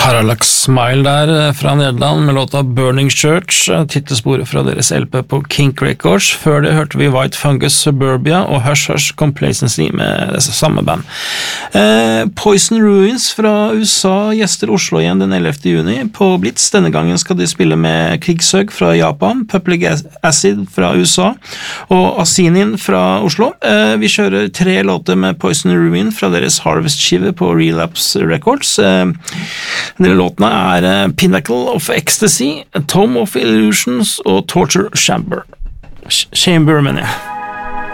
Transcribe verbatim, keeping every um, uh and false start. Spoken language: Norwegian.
Parallax Smile der fra Nederland med låta Burning Church, titelsporet fra deres L P på Kink Records. Før det hørte vi White Fungus Suburbia og Hush Hush Complacency med disse samme band. Eh, Poison Ruins fra U S A gjester Oslo igjen den ellevte juni på Blitz. Denne gangen skal de spille med Krigshøg fra Japan, Public Acid fra U S A og Asinin fra Oslo. Eh, vi kjører tre låter med Poison Ruin fra deres Harvest-skive på Relapse Records. Eh, Denne låtene er uh, Pinnacle of Ecstasy, Tome of Illusions og Torture Chamber. Chamber, mener jeg.